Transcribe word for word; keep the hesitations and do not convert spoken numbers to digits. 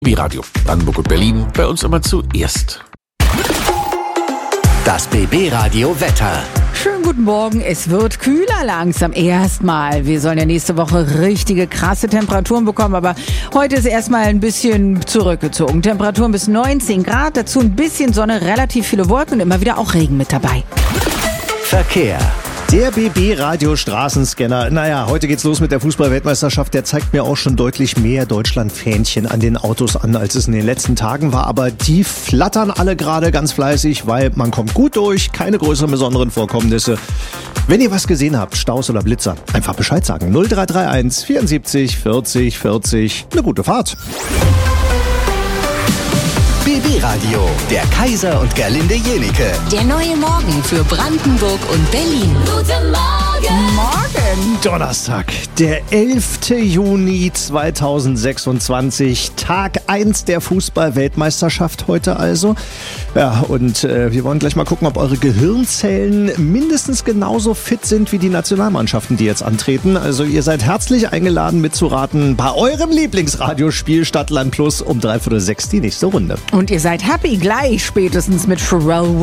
B-Radio Brandenburg und Berlin, bei uns immer zuerst. Das B B-Radio Wetter. Schönen guten Morgen, es wird kühler langsam erstmal. Wir sollen ja nächste Woche richtige krasse Temperaturen bekommen, aber heute ist erstmal ein bisschen zurückgezogen. Temperaturen bis neunzehn Grad, dazu ein bisschen Sonne, relativ viele Wolken und immer wieder auch Regen mit dabei. Verkehr. Der B B-Radio-Straßenscanner. Naja, heute geht's los mit der Fußball-Weltmeisterschaft. Der zeigt mir auch schon deutlich mehr Deutschland-Fähnchen an den Autos an, als es in den letzten Tagen war. Aber die flattern alle gerade ganz fleißig, weil man kommt gut durch. Keine größeren besonderen Vorkommnisse. Wenn ihr was gesehen habt, Staus oder Blitzer, einfach Bescheid sagen. null drei drei eins vierundsiebzig vierzig vierzig. Eine gute Fahrt. B B-Radio, der Kaiser und Gerlinde Jenike. Der neue Morgen für Brandenburg und Berlin. Guten Morgen! Morgen! Donnerstag, der elfter Juni zweitausendsechsundzwanzig, Tag eins der Fußball-Weltmeisterschaft heute also. Ja, und äh, wir wollen gleich mal gucken, ob eure Gehirnzellen mindestens genauso fit sind wie die Nationalmannschaften, die jetzt antreten. Also ihr seid herzlich eingeladen mitzuraten bei eurem Lieblingsradiospiel Stadtland Plus um dreiviertel sechs die nächste Runde. Und ihr seid happy gleich spätestens mit Pharrell